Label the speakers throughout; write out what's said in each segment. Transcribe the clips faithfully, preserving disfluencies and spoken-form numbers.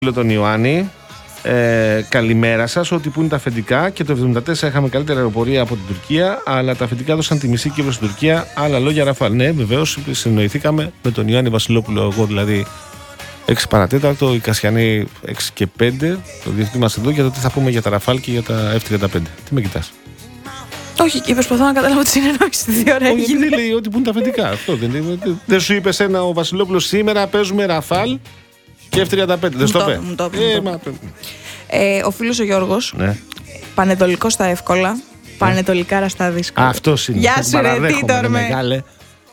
Speaker 1: τον Ιωάννη. Ε, καλημέρα σας. Ό,τι που είναι τα αφεντικά, και το εβδομήντα τέσσερα είχαμε καλύτερη αεροπορία από την Τουρκία, αλλά τα αφεντικά δώσαν τη μισή Κύπρο στην Τουρκία. Άλλα λόγια, Ραφάλ. Ναι, βεβαίως συνοηθήκαμε με τον Ιωάννη Βασιλόπουλο. Εγώ δηλαδή έξι παρατέταρτο, η Κασιανή έξι και πέντε, το διευθυντή μας εδώ, για το τι θα πούμε για τα Ραφάλ και για τα εφ τριάντα πέντε. Τι με κοιτάς?
Speaker 2: Όχι, και προσπαθώ να καταλάβω τη συνεννόηση τη δύο ώρα.
Speaker 1: Όχι, δεν λέει ότι που είναι τα αφεντικά. Αυτό δεν είναι. Δεν σου είπε ένα ο Βασιλόπουλος σήμερα παίζουμε Ραφάλ και εφ τριάντα πέντε? Δεν στο είπε.
Speaker 2: Ε, ο φίλος ο Γιώργος,
Speaker 1: ναι.
Speaker 2: Πανετολικό στα εύκολα, πανετολικάρα στα δύσκολα.
Speaker 1: Αυτός είναι.
Speaker 2: Γεια σου ρε Τίτορ με.
Speaker 1: Μεγάλε.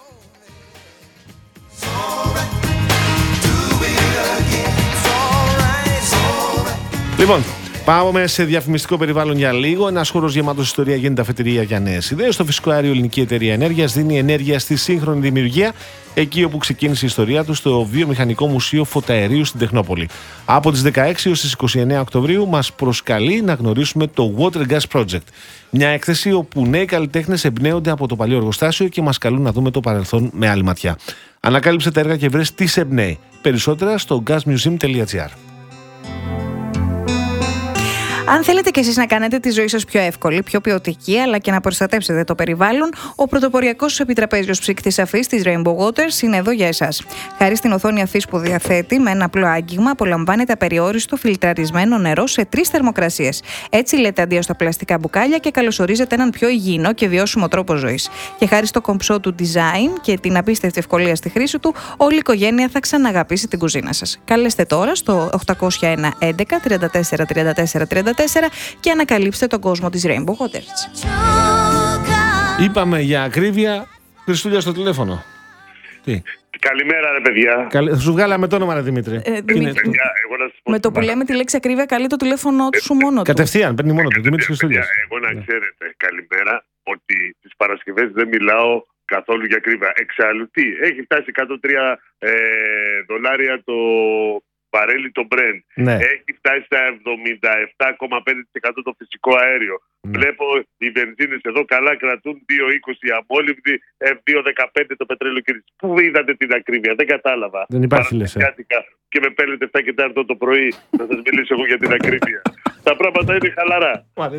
Speaker 1: Λοιπόν, πάμε σε διαφημιστικό περιβάλλον για λίγο. Ένας χώρος γεμάτος ιστορία γίνεται αφετηρία για νέες ιδέες. Στο Φυσικό Αέριο Ελληνική Εταιρεία Ενέργειας δίνει ενέργεια στη σύγχρονη δημιουργία, εκεί όπου ξεκίνησε η ιστορία του, στο Βιομηχανικό Μουσείο Φωταερίου στην Τεχνόπολη. Από τις δεκαέξι έως τις είκοσι εννέα Οκτωβρίου μας προσκαλεί να γνωρίσουμε το Water Gas Project. Μια έκθεση όπου νέοι καλλιτέχνες εμπνέονται από το παλιό εργοστάσιο και μας καλούν να δούμε το παρελθόν με άλλη ματιά. Ανακάλυψε τα έργα και βρες τι σε εμπνέει. Περισσότερα στο gasmuseum τελεία gr.
Speaker 2: Αν θέλετε κι εσείς να κάνετε τη ζωή σας πιο εύκολη, πιο ποιοτική, αλλά και να προστατέψετε το περιβάλλον, ο πρωτοποριακός επιτραπέζιος ψύκτης αφής της Rainbow Waters είναι εδώ για εσάς. Χάρη στην οθόνη αφής που διαθέτει, με ένα απλό άγγιγμα απολαμβάνετε απεριόριστο φιλτραρισμένο νερό σε τρεις θερμοκρασίες. Έτσι λέτε αντίο στα πλαστικά μπουκάλια και καλωσορίζετε έναν πιο υγιεινό και βιώσιμο τρόπο ζωής. Και χάρη στο κομψό του design και την απίστευτη ευκολία στη χρήση του, όλη η οικογένεια θα ξαναγαπήσει την κουζίνα σας. Καλέστε τώρα στο οκτακόσια ένα έντεκα τριάντα τέσσερα τριάντα τέσσερα τριάντα τέσσερα και ανακαλύψτε τον κόσμο της Rainbow Waters.
Speaker 1: Είπαμε για ακρίβεια. Χριστούλια στο τηλέφωνο. Τι?
Speaker 3: Καλημέρα ρε παιδιά.
Speaker 1: Καλη... Θα σου βγάλαμε το όνομα ρε Δημήτρη.
Speaker 2: Ε, Δημήτρη.
Speaker 3: Είναι... παιδιά, εγώ να σας πω
Speaker 2: με το που λέμε τη λέξη ακρίβεια καλεί το τηλέφωνο του σου μόνο του.
Speaker 1: Κατευθείαν, παίρνει μόνο του. Δημήτρης Χριστούλιας.
Speaker 3: Εγώ να ξέρετε καλημέρα ότι τις Παρασκευές δεν μιλάω καθόλου για ακρίβεια. Εξάλλου τι, έχει φτάσει εκατόν τρία ε, δολάρια το βαρέλι το Brent.
Speaker 1: Ναι.
Speaker 3: Έχει φτάσει στα εβδομήντα επτά κόμμα πέντε τοις εκατό το φυσικό αέριο. Ναι. Βλέπω οι βενζίνες εδώ καλά κρατούν δύο είκοσι αμόλυβδη, δύο δεκαπέντε το πετρέλαιο κίνηση. Πού είδατε την ακρίβεια? Δεν κατάλαβα.
Speaker 1: Δεν υπάρχει λες. Ε.
Speaker 3: Και με παίρνετε εφτά και τέταρτο το πρωί να σας μιλήσω εγώ για την ακρίβεια. Τα πράγματα είναι χαλαρά.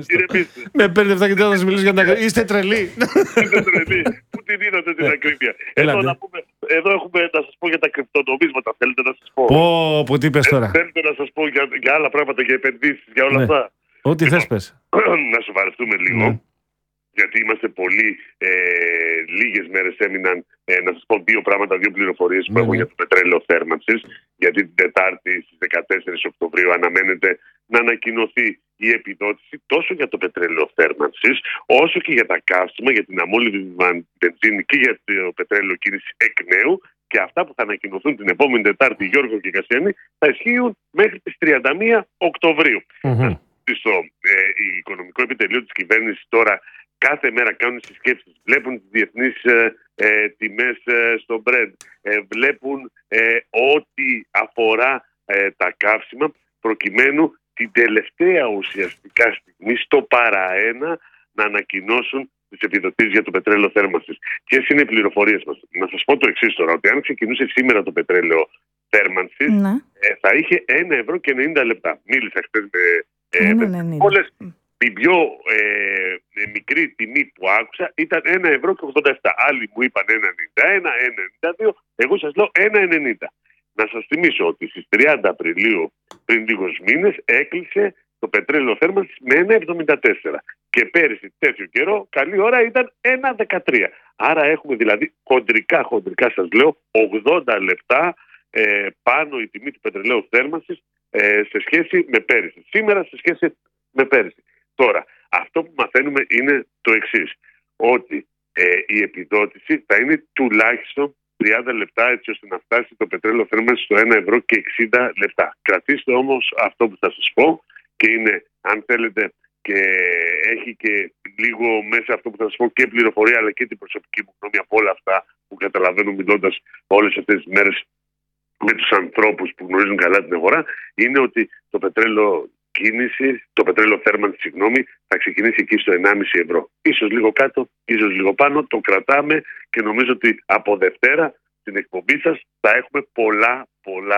Speaker 1: Με παίρνετε εφτά και τέταρτο να σας μιλήσω για την ακρίβεια. Είστε τρελοί.
Speaker 3: Είστε τρελοί. Πού την είδατε την ακρίβεια? Εδώ, να πούμε, εδώ έχουμε να σας πω για τα κρυπτονομίσματα. Θέλετε να σας πω?
Speaker 1: Πω, πω, τι είπες τώρα?
Speaker 3: Θέλετε να σας πω για, για άλλα πράγματα, για επενδύσεις, για όλα ναι. αυτά?
Speaker 1: Ό,τι θες πες.
Speaker 3: Να σοβαρευτούμε λίγο. Ναι. Γιατί είμαστε πολύ ε, λίγες μέρες έμειναν ε, να σας πω δύο πράγματα, δύο πληροφορίες που ναι, έχω ναι. για το πετρέλαιο θέρμανσης. Γιατί την Τετάρτη στις δεκατέσσερις Οκτωβρίου αναμένεται να ανακοινωθεί η επιδότηση τόσο για το πετρέλαιο θέρμανσης όσο και για τα καύσιμα, για την αμόλυβδη βενζίνη και για το πετρέλαιο κίνηση εκ νέου. Και αυτά που θα ανακοινωθούν την επόμενη Τετάρτη, Γιώργο και Κασιανή, θα ισχύουν μέχρι τις τριάντα μία Οκτωβρίου. Mm-hmm. Στο ε, οικονομικό επιτελείο της κυβέρνησης τώρα κάθε μέρα κάνουν συσκέψεις, βλέπουν τις διεθνείς ε, ε, τιμές ε, στο Brent, ε, βλέπουν ε, ό,τι αφορά ε, τα καύσιμα, προκειμένου την τελευταία ουσιαστικά στιγμή στο παραένα να ανακοινώσουν τις επιδοτήσεις για το πετρέλαιο θέρμανσης. Ποιες είναι οι πληροφορίες μας? Να σας πω το εξής τώρα, ότι αν ξεκινούσε σήμερα το πετρέλαιο θέρμανσης, ναι. ε, θα είχε ένα ευρώ και ενενήντα λεπτά. Μίλησα χθες με Ε, ναι, ναι, ναι. Όλες, η πιο ε, μικρή τιμή που άκουσα ήταν ένα ευρώ και ογδόντα επτά. Άλλοι μου είπαν ένα ενενήντα ένα, ένα ενενήντα δύο. Εγώ σας λέω ένα ενενήντα. Να σας θυμίσω ότι στις τριάντα Απριλίου πριν λίγους μήνες έκλεισε το πετρέλαιο θέρμανσης με ένα εβδομήντα τέσσερα. Και πέρυσι τέτοιο καιρό καλή ώρα ήταν ένα δεκατρία. Άρα έχουμε δηλαδή χοντρικά, χοντρικά σας λέω ογδόντα λεπτά ε, πάνω η τιμή του πετρελαίου θέρμανσης Ε, σε σχέση με πέρυσι. Σήμερα σε σχέση με πέρυσι. Τώρα, αυτό που μαθαίνουμε είναι το εξής. Ότι ε, η επιδότηση θα είναι τουλάχιστον τριάντα λεπτά έτσι ώστε να φτάσει το πετρέλαιο θέρμανσης στο ένα ευρώ και εξήντα λεπτά. Κρατήστε όμως αυτό που θα σας πω και είναι, αν θέλετε, και έχει και λίγο μέσα αυτό που θα σας πω και πληροφορία αλλά και την προσωπική μου γνώμη από όλα αυτά που καταλαβαίνω μιλώντας όλες αυτές τις μέρες με τους ανθρώπους που γνωρίζουν καλά την αγορά, είναι ότι το πετρέλαιο κίνηση, το πετρέλαιο θέρμανσης, συγγνώμη, θα ξεκινήσει εκεί στο ενάμιση ευρώ. Ίσως λίγο κάτω, ίσως λίγο πάνω, το κρατάμε και νομίζω ότι από Δευτέρα στην εκπομπή σας θα έχουμε πολλά πολλά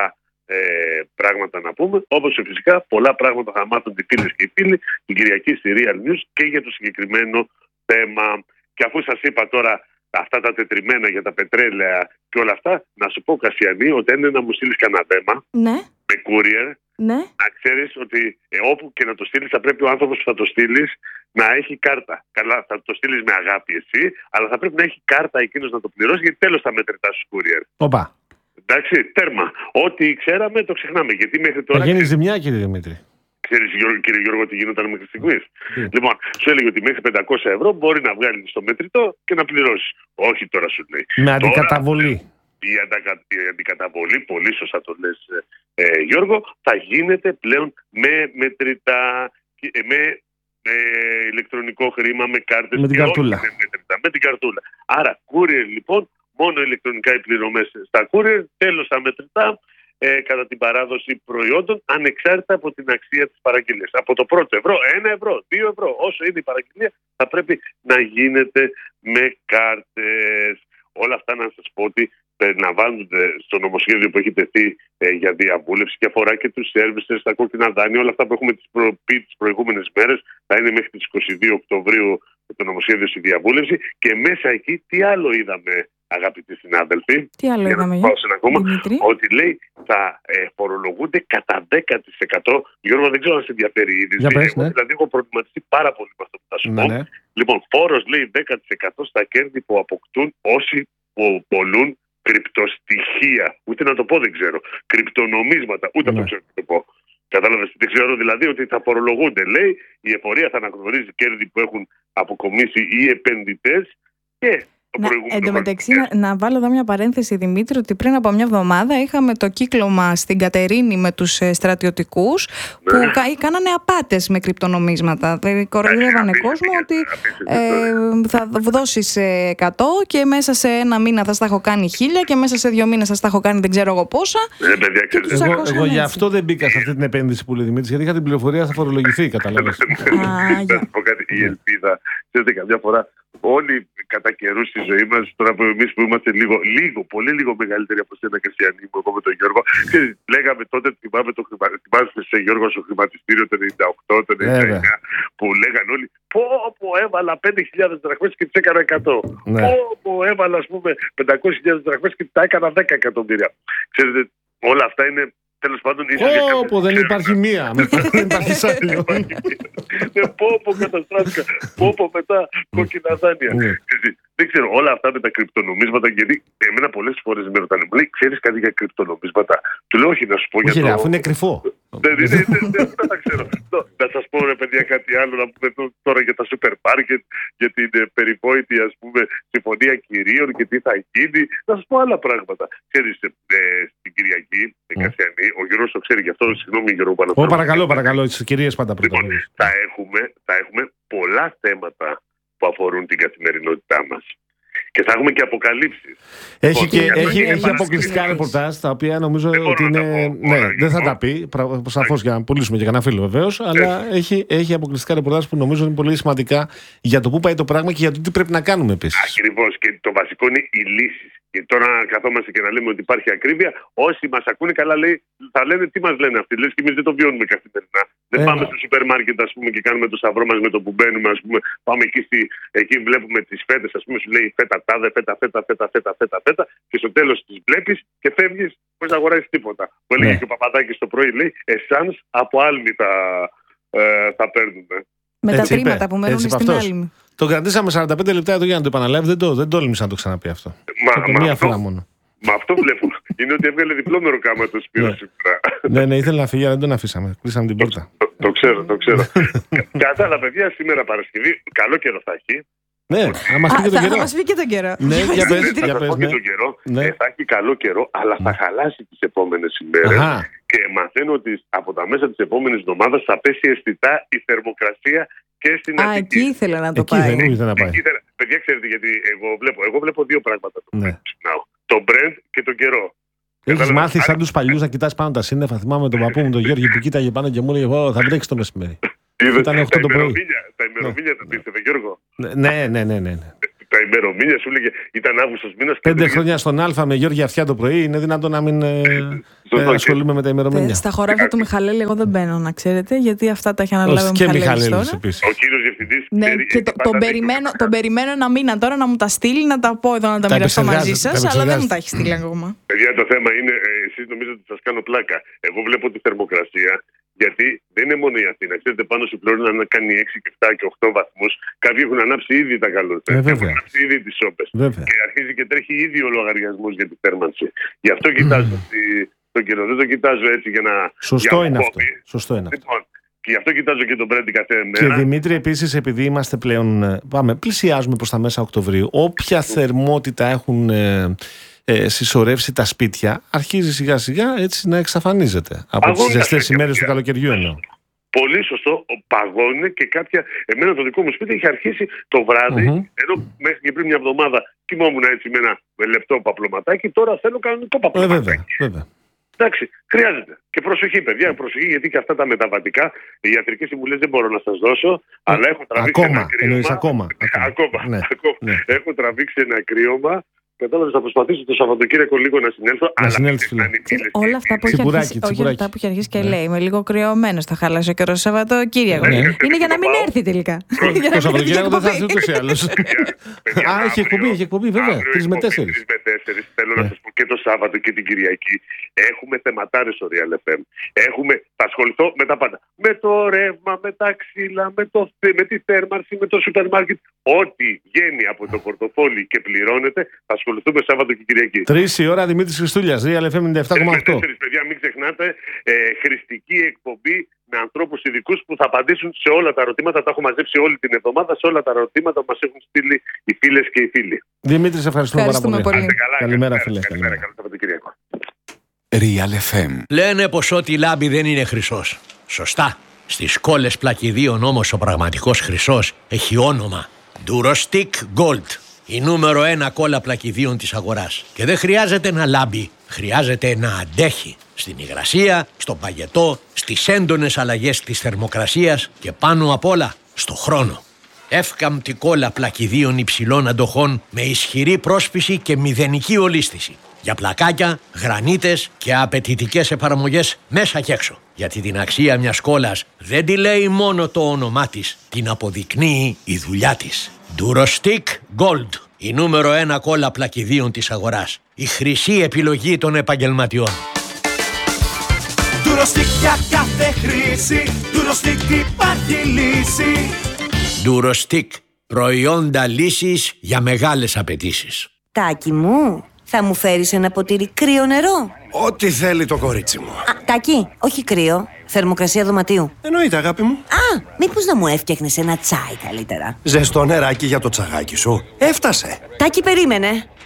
Speaker 3: ε, πράγματα να πούμε. Όπως φυσικά πολλά πράγματα θα μάθουν οι φίλες και οι φίλοι την Κυριακή στη Real News και για το συγκεκριμένο θέμα. Και αφού σας είπα τώρα αυτά τα τετριμένα για τα πετρέλαια και όλα αυτά, να σου πω, Κασιανή, ότι είναι να μου στείλεις κανένα θέμα,
Speaker 2: ναι,
Speaker 3: με courier,
Speaker 2: ναι,
Speaker 3: να ξέρεις ότι ε, όπου και να το στείλεις θα πρέπει ο άνθρωπος που θα το στείλεις να έχει κάρτα. Καλά, θα το στείλεις με αγάπη εσύ, αλλά θα πρέπει να έχει κάρτα εκείνος να το πληρώσει, γιατί τέλος θα μετρητά στους courier.
Speaker 1: Οπα.
Speaker 3: Εντάξει, τέρμα. Ό,τι ξέραμε το ξεχνάμε. Γιατί μέχρι τώρα.
Speaker 1: Θα γίνει ζημιά, κύριε Δημήτρη.
Speaker 3: Ξέρεις, κύριε Γιώργο, τι γινόταν μέχρι στιγμής.
Speaker 1: Mm.
Speaker 3: Λοιπόν, σου έλεγε ότι μέχρι πεντακόσια ευρώ μπορεί να βγάλει στο μετρητό και να πληρώσει. Όχι τώρα, σου λέει.
Speaker 1: Με αντικαταβολή.
Speaker 3: Τώρα, η, αντακα, η αντικαταβολή, πολύ σωστά το λες, ε, Γιώργο, θα γίνεται πλέον με μετρητά, με, με ηλεκτρονικό χρήμα, με κάρτες.
Speaker 1: Με την καρτούλα.
Speaker 3: Με, μετρητά, με την καρτούλα. Άρα, courier λοιπόν, μόνο ηλεκτρονικά οι πληρωμές στα courier, τέλος τα μετρητά. Ε, κατά την παράδοση προϊόντων, ανεξάρτητα από την αξία της παραγγελίας. Από το πρώτο ευρώ, ένα ευρώ, δύο ευρώ, όσο είναι η παραγγελία, θα πρέπει να γίνεται με κάρτες. Όλα αυτά να σας πω ότι περιλαμβάνονται στο νομοσχέδιο που έχει τεθεί ε, για διαβούλευση και αφορά και τους σέρβισες, τα κόκκινα δάνεια, όλα αυτά που έχουμε τις προ... πει τις προηγούμενες μέρες, θα είναι μέχρι τις είκοσι δύο Οκτωβρίου το νομοσχέδιο στη διαβούλευση και μέσα εκεί τι άλλο είδαμε, αγαπητοί συνάδελφοι,
Speaker 2: τι άλλο
Speaker 3: για
Speaker 2: είδαμε,
Speaker 3: να πάω σε ένα ακόμα,
Speaker 2: Δημήτρη?
Speaker 3: ότι λέει θα ε, φορολογούνται κατά δέκα τοις εκατό. Γιώργο, δεν ξέρω αν σε ενδιαφέρει η είδηση.
Speaker 1: Πες, ναι.
Speaker 3: Δηλαδή, έχω προβληματιστεί πάρα πολύ με αυτό που θα σου
Speaker 1: Ναι,
Speaker 3: πω.
Speaker 1: ναι.
Speaker 3: Λοιπόν, φόρος λέει δέκα τοις εκατό στα κέρδη που αποκτούν όσοι που πολλούν κρυπτοστοιχεία. Ούτε να το πω δεν ξέρω. Κρυπτονομίσματα, ούτε
Speaker 1: Ναι.
Speaker 3: το ξέρω να το πω. Κατάλαβες, δεν ξέρω δηλαδή ότι θα φορολογούνται. Λέει, η εφορία θα αναγνωρίζει κέρδη που έχουν αποκομίσει οι επενδυτές και
Speaker 2: Να, εν τω μεταξύ, να, να βάλω εδώ μια παρένθεση, Δημήτρη, ότι πριν από μια εβδομάδα είχαμε το κύκλωμα στην Κατερίνη με τους ε, στρατιωτικούς που
Speaker 3: Ναι.
Speaker 2: κα, κάνανε απάτες με κρυπτονομίσματα. Δηλαδή, κοροϊδεύανε κόσμο ότι ε, θα δώσεις ε, εκατό και μέσα σε ένα μήνα θα στα έχω κάνει χίλια και μέσα σε δύο μήνες θα στα έχω κάνει δεν ξέρω εγώ πόσα.
Speaker 3: Ε, παιδιά,
Speaker 2: Και τους
Speaker 1: Εγώ,
Speaker 2: ακούσαμε
Speaker 1: εγώ γι'
Speaker 2: έτσι.
Speaker 1: αυτό δεν μπήκα σε αυτή την επένδυση που λέει Δημήτρης, γιατί είχα την πληροφορία θα φορολογηθεί, κατάλαβες.
Speaker 2: Α,
Speaker 3: Να σου πω κάτι, η ελπίδα. Ξέρετε, καμιά φορά όλοι κατά καιρού στη ζωή μας, τώρα που εμείς που είμαστε λίγο, λίγο, πολύ λίγο μεγαλύτεροι από σένα, Κριστιανή μου, εγώ με τον Γιώργο, ξέρεις, λέγαμε τότε, θυμάμαι το χρηματιστήριο, σε Γιώργο, στο χρηματιστήριο το ενενήντα οκτώ, το ενενήντα εννιά, που λέγαν όλοι, πω, πω, έβαλα πέντε χιλιάδες δραχμές και τις έκανα εκατό.
Speaker 1: Ναι.
Speaker 3: Πω, πω, έβαλα, ας πούμε, πεντακόσιες χιλιάδες δραχμές και τα έκανα δέκα εκατομμύρια. Ξέρετε, όλα αυτά είναι. Τέλος πάντων, ίσως για
Speaker 1: Πω, πω, δεν υπάρχει μία. Δεν υπάρχει σάλιο.
Speaker 3: Ναι, πω, πω, καταστράφηκα. Πω, πω, μετά κόκκινα δάνεια.
Speaker 1: Ναι.
Speaker 3: Δεν ξέρω, όλα αυτά με τα κρυπτονομίσματα, γιατί εμένα πολλές φορές με ρωτάνε, μου λέει, ξέρεις κάτι για κρυπτονομίσματα? Του λέω, όχι, να σου πω για
Speaker 1: Όχι,
Speaker 3: το.
Speaker 1: ρε, αφού είναι κρυφό.
Speaker 3: Δεν δεν- δεν- δεν- δεν τα ξέρω. Το- Να σας πω, ρε παιδιά, κάτι άλλο να πούμε τω- τώρα για τα σούπερ μάρκετ, για την ε, περιβόητη, ας πούμε, συμφωνία κυρίων και τι θα γίνει. Να σας πω άλλα πράγματα. Ξέρεις, ε, ε, στην Κυριακή, ε,
Speaker 1: Ναι.
Speaker 3: Κασιανή, ο Γιώργος το ξέρει γι' αυτό, συγγνώμη Γιώργο
Speaker 1: Ω,
Speaker 3: Παναθηναϊκού.
Speaker 1: παρακαλώ, παρακαλώ, τις κυρίες πάντα πρώτα.
Speaker 3: Λοιπόν, θα έχουμε, θα έχουμε πολλά θέματα που αφορούν την καθημερινότητά μας. Και θα έχουμε και αποκαλύψεις.
Speaker 1: Έχει,
Speaker 3: Λοιπόν,
Speaker 1: και,
Speaker 3: για το
Speaker 1: έχει,
Speaker 3: είναι
Speaker 1: έχει αποκλειστικά
Speaker 3: παρασκευή.
Speaker 1: ρεπορτάζ τα οποία νομίζω
Speaker 3: Δεν μπορώ
Speaker 1: ότι
Speaker 3: να
Speaker 1: είναι.
Speaker 3: τα πω,
Speaker 1: Ναι,
Speaker 3: ωραία,
Speaker 1: δεν θα
Speaker 3: λοιπόν.
Speaker 1: τα πει. Σαφώς για να πουλήσουμε και κανένα φίλο βεβαίω. Αλλά έχει, έχει αποκλειστικά ρεπορτάζ που νομίζω είναι πολύ σημαντικά για το πού πάει το πράγμα και για το τι πρέπει να κάνουμε επίσης.
Speaker 3: Ακριβώς. Και το βασικό είναι οι λύσεις. Και τώρα καθόμαστε και να λέμε ότι υπάρχει ακρίβεια. Όσοι μας ακούνε καλά, λέει, θα λένε τι μας λένε αυτοί. Λες και εμείς δεν το βιώνουμε καθημερινά. Δεν
Speaker 1: Ε,
Speaker 3: πάμε
Speaker 1: μα-
Speaker 3: στο σούπερ μάρκετ, ας πούμε, και κάνουμε το σταυρό μας με το που μπαίνουμε. Ας πούμε, πάμε εκεί, στη, εκεί βλέπουμε τις φέτες, ας πούμε, σου λέει φέτα τάδε, φέτα, φέτα, φέτα, φέτα, φέτα, φέτα. Και στο τέλος τις βλέπεις και φεύγεις χωρίς να αγοράσεις τίποτα. Που έλεγε
Speaker 1: Ναι.
Speaker 3: και ο Παπαδάκης το πρωί, λέει, εσάνς από άλμη τα, ε, θα παίρνουμε.
Speaker 2: Με τα
Speaker 1: Έτσι είπε,
Speaker 2: τρίματα που μένουν
Speaker 1: έτσι είπε
Speaker 2: στην
Speaker 1: αυτός.
Speaker 2: άλλη.
Speaker 1: Το κρατήσαμε σαράντα πέντε λεπτά εδώ για να το επαναλάβει. Δεν το, δεν τόλμησα να το ξαναπεί αυτό.
Speaker 3: Μα,
Speaker 1: Από
Speaker 3: μα
Speaker 1: μία
Speaker 3: αυτό-
Speaker 1: φορά μόνο.
Speaker 3: Μα αυτό βλέπω. Είναι ότι έβγαλε διπλό μεροκάμα το Σπύρο
Speaker 1: Ναι.
Speaker 3: σήμερα.
Speaker 1: Ναι, ναι, ήθελε να φύγει, αλλά δεν τον αφήσαμε. Κλείσαμε την πόρτα.
Speaker 3: Το, το ξέρω, το ξέρω. Κα- Κατά τα παιδιά, σήμερα Παρασκευή, καλό καιρό θα έχει.
Speaker 1: Ναι, να μας πει και τον
Speaker 2: θα
Speaker 1: καιρό.
Speaker 2: μας πει και τον καιρό.
Speaker 1: Ναι, για πες.
Speaker 3: Θα
Speaker 1: Για
Speaker 3: σας
Speaker 1: πες,
Speaker 3: πω και
Speaker 1: ναι.
Speaker 3: τον καιρό.
Speaker 1: Ναι.
Speaker 3: Ε, θα έχει καλό καιρό, αλλά θα χαλάσει τις επόμενες ημέρες.
Speaker 1: Αχα.
Speaker 3: Και μαθαίνω ότι από τα μέσα της επόμενης εβδομάδας θα πέσει αισθητά η θερμοκρασία και στην
Speaker 2: Α,
Speaker 3: Αττική.
Speaker 2: εκεί ήθελα να το
Speaker 1: Εκεί
Speaker 2: πάει.
Speaker 1: δεν ήθελε να πάει.
Speaker 3: Εκεί δεν- Παιδιά, ξέρετε, γιατί εγώ βλέπω, εγώ βλέπω δύο πράγματα το
Speaker 1: Ναι.
Speaker 3: πρωί που ξυπνάω. Το Brent και τον καιρό.
Speaker 1: Έχει
Speaker 3: Κατάλαβα.
Speaker 1: μάθει σαν του παλιού να κοιτά πάνω τα σύννεφα. Θυμάμαι τον παππού μου, τον Γιώργη, που κοίταγε πάνω και μου έλεγε: «Ω, θα βρέξει το μεσημέρι».
Speaker 3: Είδες,
Speaker 1: Ήταν οκτώ
Speaker 3: τα
Speaker 1: το πρωί.
Speaker 3: ημερομήνια, τα ημερομήνια τα πίστευε, Γιώργο.
Speaker 1: Ναι, ναι, ναι, ναι. ναι.
Speaker 3: τα ημερομήνια σου έλεγε ήταν Αύγουστος μήνας.
Speaker 1: Πέντε χρόνια στον Α με Γιώργη Αυτιά το πρωί, είναι δυνατόν να μην ε, ε, ασχολούμαι με τα ημερομήνια.
Speaker 2: Στα χωράφια του Μιχαλέλη, εγώ δεν μπαίνω, να ξέρετε, γιατί αυτά τα έχει αναλάβει ο
Speaker 1: Μιχαλέλης
Speaker 2: τώρα.
Speaker 1: επίσης.
Speaker 3: Ο κύριος διευθυντής.
Speaker 2: Ναι, και το, τον, περιμένω, τον περιμένω ένα μήνα τώρα να μου τα στείλει, να τα πω εδώ, να τα, τα μοιραστώ μαζί σας, αλλά δεν μου τα έχει στείλει ακόμα.
Speaker 3: Παιδιά, το θέμα είναι, ε, εσείς νομίζετε ότι σας κάνω πλάκα. Εγώ βλέπω τη θερμοκρασία. Γιατί δεν είναι μόνο η Αθήνα. Ξέρετε, πάνω στη Φλόρινα να κάνει έξι και επτά και οκτώ βαθμούς. Κάποιοι έχουν ανάψει ήδη τα καλοριφέρα.
Speaker 1: Ε,
Speaker 3: έχουν ανάψει ήδη τις σόπες. Και αρχίζει και τρέχει ήδη ο λογαριασμός για τη θέρμανση. Γι' αυτό κοιτάζω mm. τον καιρό. Δεν το κοιτάζω έτσι για να.
Speaker 1: Σωστό είναι αυτό. Σωστό είναι
Speaker 3: λοιπόν, αυτό. Και γι' αυτό κοιτάζω και τον Πρέντι κάθε μέρα.
Speaker 1: Και Δημήτρη, επίσης, επειδή είμαστε πλέον. Πάμε, πλησιάζουμε προς τα μέσα Οκτωβρίου. Όποια mm. θερμότητα έχουν. Ε, Ε, συσσωρεύσει τα σπίτια, αρχίζει σιγά σιγά έτσι να εξαφανίζεται από τις ζεστές ημέρες του καλοκαιριού εννοώ.
Speaker 3: Πολύ σωστό, παγώνει και κάποια. Εμένα το δικό μου σπίτι είχε αρχίσει το βράδυ, mm-hmm. ενώ μέχρι και πριν μια εβδομάδα κοιμόμουν έτσι με ένα λεπτό παπλωματάκι, τώρα θέλω κανονικό παπλωματάκι.
Speaker 1: Ε, βέβαια, βέβαια.
Speaker 3: Εντάξει, χρειάζεται. Και προσοχή, παιδιά, προσοχή, γιατί και αυτά τα μεταβατικά, οι ιατρικές συμβουλές δεν μπορώ να σας δώσω, ε, αλλά έχω τραβήξει
Speaker 1: ακόμα,
Speaker 3: ένα κρύωμα.
Speaker 1: Ακόμα,
Speaker 3: ακόμα. ακόμα,
Speaker 1: ναι,
Speaker 3: ακόμα.
Speaker 1: Ναι.
Speaker 3: Έχω τραβήξει ένα κρύωμα. Κατάλαβες, θα προσπαθήσω το Σαββατοκύριακο λίγο να συνέλθω.
Speaker 1: Να συνέλθεις, φίλε.
Speaker 2: Όλα αυτά που έχει αρχίσει, όχι αυτά που έχει αρχίσει και ναι. λέει, είμαι λίγο κρυωμένος, θα χάλασε ο καιρός Σαββατοκύριακο. Ναι. Είναι για να μην έρθει τελικά.
Speaker 1: Το Σαββατοκύριακο δεν θα έρθει ούτως ή άλλως. Α, έχει εκπομπή, έχει εκπομπή, βέβαια. Τρεις με τέσσερις.
Speaker 3: Θέλω να σας πω και το Σάββατο και την Κυριακή. Έχουμε θεματάρες στο Real εφ εμ. Έχουμε, θα ασχοληθώ με τα πάντα. Με το ρεύμα, με τα ξύλα, με, το, με τη θέρμανση, με το σούπερ μάρκετ. Ό,τι βγαίνει από το πορτοφόλι και πληρώνεται, θα ασχοληθούμε Σάββατο και Κυριακή.
Speaker 1: Τρεις η ώρα, Δημήτρης Χριστούλιας, Real εφ εμ ενενήντα επτά κόμμα οκτώ.
Speaker 3: Παιδιά, μην ξεχνάτε, ε, χρηστική εκπομπή με ανθρώπους ειδικούς που θα απαντήσουν σε όλα τα ερωτήματα. Τα έχω μαζέψει όλη την εβδομάδα σε όλα τα ερωτήματα που μας έχουν στείλει οι φίλες και οι φίλοι.
Speaker 1: Δημήτρη, σε ευχαριστούμε, ευχαριστούμε πάρα πολύ.
Speaker 2: πολύ.
Speaker 3: Καλά,
Speaker 1: καλημέρα,
Speaker 3: φίλε.
Speaker 1: Καλημέρα.
Speaker 3: Καλό Σαββατοκύριακο.
Speaker 4: Real εφ εμ.
Speaker 5: Λένε πως ό,τι λάμπει δεν είναι χρυσός. Σωστά. Στις κόλλες πλακιδίων όμως ο πραγματικός χρυσός έχει όνομα. Durostic Gold. Η νούμερο ένα κόλλα πλακιδίων της αγοράς. Και δεν χρειάζεται να λάμπει, χρειάζεται να αντέχει. Στην υγρασία, στον παγετό, στις έντονες αλλαγές της θερμοκρασίας και πάνω απ' όλα στο χρόνο. Εύκαμπτη κόλλα πλακιδίων υψηλών αντοχών με ισχυρή πρόσφυση και μηδενική ολίσθηση. Για πλακάκια, γρανίτες και απαιτητικές εφαρμογές μέσα και έξω. Γιατί την αξία μιας κόλλας δεν τη λέει μόνο το όνομά της, την αποδεικνύει η δουλειά της. Durostic Gold, η νούμερο ένα κόλλα πλακιδίων της αγοράς. Η χρυσή επιλογή των επαγγελματιών.
Speaker 6: Durostic για κάθε χρήση, Durostic υπάρχει λύση.
Speaker 5: Durostic, προϊόντα λύσης για μεγάλες απαιτήσεις.
Speaker 7: Τάκη μου, θα μου φέρεις ένα ποτήρι κρύο νερό?
Speaker 8: Ό,τι θέλει το κορίτσι μου.
Speaker 7: Α, Τάκη, όχι κρύο, θερμοκρασία δωματίου.
Speaker 8: Εννοείται, αγάπη μου.
Speaker 7: Α, μήπως να μου έφτιαχνες ένα τσάι καλύτερα?
Speaker 8: Ζεστό νεράκι για το τσαγάκι σου. Έφτασε.
Speaker 7: Τάκη, περίμενε.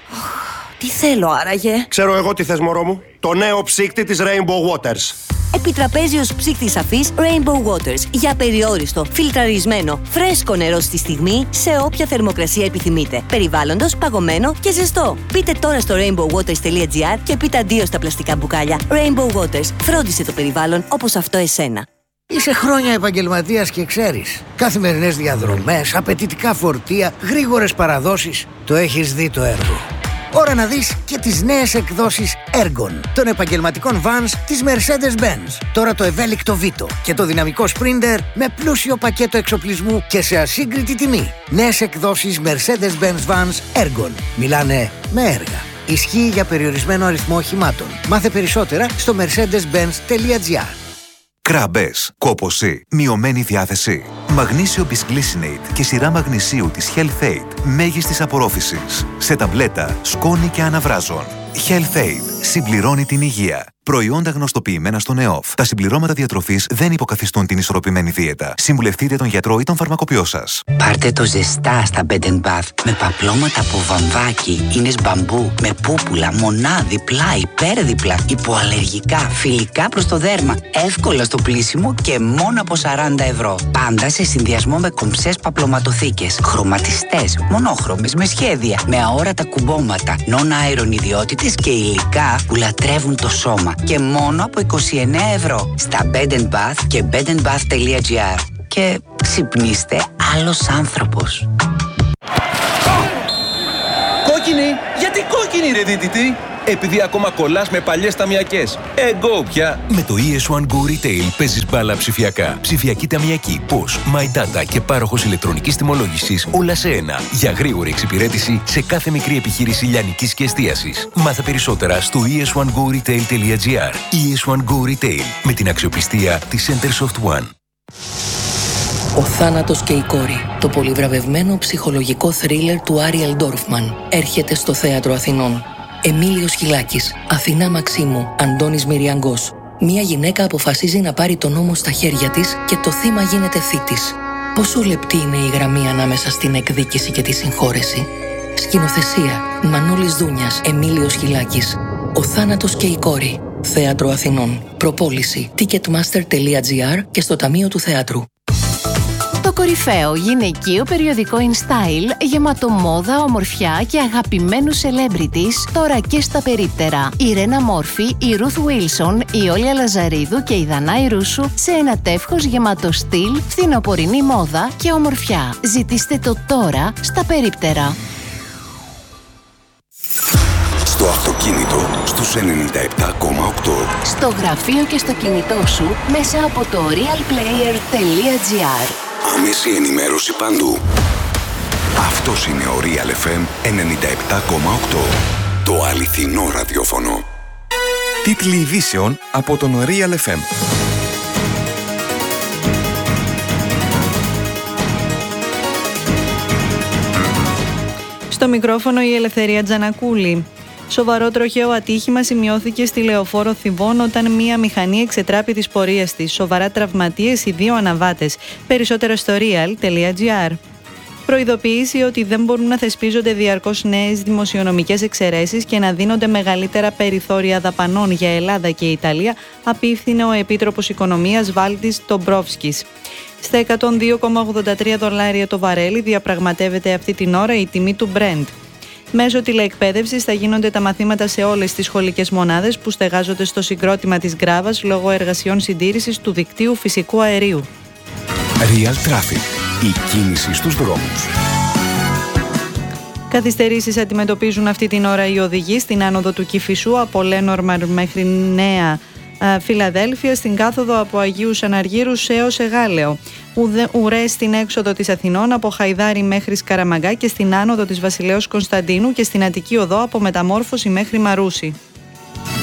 Speaker 7: Τι θέλω άραγε?
Speaker 8: Ξέρω εγώ τι θες, μωρό μου. Το νέο ψύκτη της Rainbow Waters.
Speaker 7: Επιτραπέζιος ψύκτης αφής Rainbow Waters. Για περιόριστο, φιλτραρισμένο, φρέσκο νερό στη στιγμή, σε όποια θερμοκρασία επιθυμείτε. Περιβάλλοντος, παγωμένο και ζεστό. Μπείτε τώρα στο rainbow waters τελεία gr και πείτε αντίο στα πλαστικά μπουκάλια. Rainbow Waters. Φρόντισε το περιβάλλον όπως αυτό εσένα.
Speaker 9: Είσαι χρόνια επαγγελματίας και ξέρεις. Καθημερινές διαδρομές, απαιτητικά φορτία, γρήγορες παραδόσεις. Το έχεις δει το έργο. Ώρα να δεις και τις νέες εκδόσεις Ergon των επαγγελματικών vans της Mercedes-Benz. Τώρα το ευέλικτο Vito και το δυναμικό Sprinter με πλούσιο πακέτο εξοπλισμού και σε ασύγκριτη τιμή. Νέες εκδόσεις Mercedes-Benz vans Ergon. Μιλάνε με έργα. Ισχύει για περιορισμένο αριθμό οχημάτων. Μάθε περισσότερα στο mercedes benz τελεία gr.
Speaker 4: Κράμπες, κόπωση, μειωμένη διάθεση. Μαγνήσιο Bisglycinate και σειρά μαγνησίου της Health-Aid μέγιστης απορρόφησης. Σε ταμπλέτα, σκόνη και αναβράζων. Health-Aid συμπληρώνει την υγεία. Προϊόντα γνωστοποιημένα στον ΕΟΦ. Τα συμπληρώματα διατροφής δεν υποκαθιστούν την ισορροπημένη δίαιτα. Συμβουλευτείτε τον γιατρό ή τον φαρμακοποιό σας.
Speaker 10: Πάρτε το ζεστά στα Bed and Bath με παπλώματα από βαμβάκι, ίνες μπαμπού, με πούπουλα, μονάδι, πλάι, υπέρδιπλα, υποαλλεργικά, φιλικά προς το δέρμα, εύκολα στο πλύσιμο και μόνο από σαράντα ευρώ. Πάντα σε συνδυασμό με κομψές παπλωματοθήκες, χρωματιστές, μονόχρωμες, με σχέδια, με αόρατα κουμπώματα, non-iron ιδιότητες και υλικά που λατρεύουν το σώμα. Και μόνο από είκοσι εννέα ευρώ στα Bed and Bath και bed and bath τελεία gr. Και ξυπνήστε άλλος άνθρωπος.
Speaker 11: κόκκινη! Γιατί κόκκινη, ρε δίδυτη! Επειδή ακόμα κολλάς με παλιές ταμιακές. Εγώ πια!
Speaker 12: Με το ι ες One Go Retail παίζεις μπάλα ψηφιακά. Ψηφιακή ταμιακή, πώς, My Data και πάροχος ηλεκτρονικής τιμολόγησης, όλα σε ένα. Για γρήγορη εξυπηρέτηση σε κάθε μικρή επιχείρηση λιανικής και εστίασης. Μάθε περισσότερα στο ι ες one go retail τελεία τζι άρ. ι ες One Go Retail, με την αξιοπιστία της Centersoft One.
Speaker 13: Ο θάνατος και η κόρη, το πολυβραβευμένο ψυχολογικό θρίλερ του Άριελ Ντόρφμαν, έρχεται στο Θέατρο Αθηνών. Εμίλιος Χιλάκης, Αθηνά Μαξίμου, Αντώνης Μυριαγκός. Μία γυναίκα αποφασίζει να πάρει τον νόμο στα χέρια της και το θύμα γίνεται θήτης. Πόσο λεπτή είναι η γραμμή ανάμεσα στην εκδίκηση και τη συγχώρεση. Σκηνοθεσία, Μανώλης Δούνιας, Εμίλιος Χιλάκης. Ο θάνατος και η κόρη. Θέατρο Αθηνών. Προπόληση ticketmaster τελεία τζι άρ και στο Ταμείο του Θεάτρου.
Speaker 14: Το κορυφαίο γυναικείο περιοδικό InStyle, γεμάτο μόδα, ομορφιά και αγαπημένους celebrities, τώρα και στα περίπτερα. Η Ρένα Μόρφη, η Ruth Wilson, η Όλια Λαζαρίδου και η Δανάη Ρούσου σε ένα τεύχος γεμάτο στυλ, φθινοπορεινή μόδα και ομορφιά. Ζητήστε το τώρα στα περίπτερα.
Speaker 15: Στο αυτοκίνητο, στους ενενήντα επτά κόμμα οκτώ.
Speaker 14: Στο γραφείο και στο κινητό σου, μέσα από το real player τελεία τζι άρ.
Speaker 15: Άμεση ενημέρωση παντού. Αυτός είναι ο Real εφ εμ ενενήντα επτά κόμμα οκτώ. Το αληθινό ραδιόφωνο.
Speaker 16: Τίτλοι ειδήσεων από τον Real εφ εμ.
Speaker 2: Στο μικρόφωνο η Ελευθερία Τζανακούλη. Σοβαρό τροχαίο ατύχημα σημειώθηκε στη Λεωφόρο Θηβών όταν μία μηχανή εξετράπη τις πορείες της. Σοβαρά τραυματίες οι δύο αναβάτες. Περισσότερα στο real τελεία τζι άρ. Προειδοποίηση ότι δεν μπορούν να θεσπίζονται διαρκώς νέες δημοσιονομικές εξαιρέσεις και να δίνονται μεγαλύτερα περιθώρια δαπανών για Ελλάδα και Ιταλία, απίφθινε ο Επίτροπος Οικονομίας Βάλτης Ντομπρόφσκης. Στα εκατόν δύο κόμμα ογδόντα τρία δολάρια το βαρέλι διαπραγματεύεται αυτή την ώρα η τιμή του Brent. Μέσω τηλεεκπαίδευσης θα γίνονται τα μαθήματα σε όλες τις σχολικές μονάδες που στεγάζονται στο συγκρότημα της Γκράβας λόγω εργασιών συντήρησης του δικτύου φυσικού αερίου.
Speaker 16: Real Traffic. Η κίνηση στους δρόμους.
Speaker 2: Καθυστερήσεις αντιμετωπίζουν αυτή την ώρα οι οδηγοί στην άνοδο του Κηφισού από Λένορμαρ μέχρι Νέα Φιλαδέλφια, στην κάθοδο από Αγίους Αναργύρους έως Εγάλεο. Ουρές στην έξοδο της Αθηνών από Χαϊδάρη μέχρι Σκαραμαγκά και στην άνοδο της Βασιλέως Κωνσταντίνου και στην Αττική Οδό από Μεταμόρφωση μέχρι Μαρούσι.